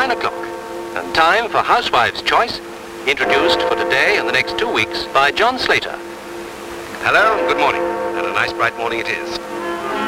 9 o'clock. And time for Housewife's Choice, introduced for today and the next 2 weeks by John Slater. Hello, good morning. And a nice bright morning it is.